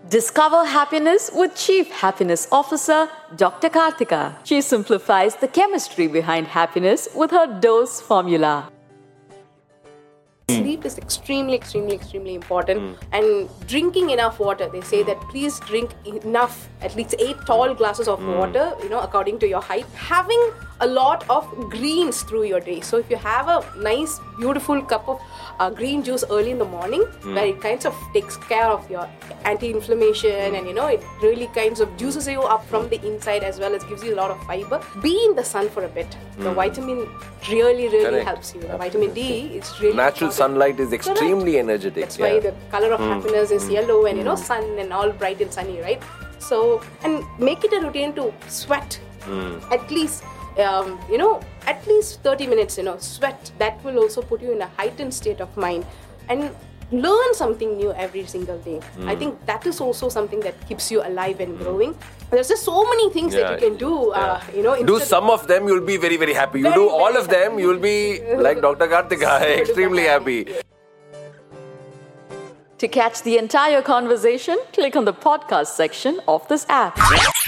Discover happiness with Chief Happiness Officer Dr. Karthika. She simplifies the chemistry behind happiness with her dose formula. Sleep is extremely important, and drinking enough water. They say that please drink enough, at least 8 tall glasses of water, according to your height. Having a lot of greens through your day. So if you have a nice, beautiful cup of green juice early in the morning, where it kind of takes care of your anti-inflammation and it really kinds of juices you up from the inside as well as gives you a lot of fiber. Be in the sun for a bit. The vitamin really Correct. helps you. The vitamin D is really Natural important. sunlight is extremely energetic. That's why the color of happiness is yellow and sun and all bright and sunny, right? So, and make it a routine to sweat at least at least 30 minutes, sweat. That will also put you in a heightened state of mind and learn something new every single day. I think that is also something that keeps you alive and growing. There's just so many things that you can do, Do some of them, you'll be very, very happy. You do all of them, you'll be like Dr. Karthika, extremely happy. To catch the entire conversation, click on the podcast section of this app.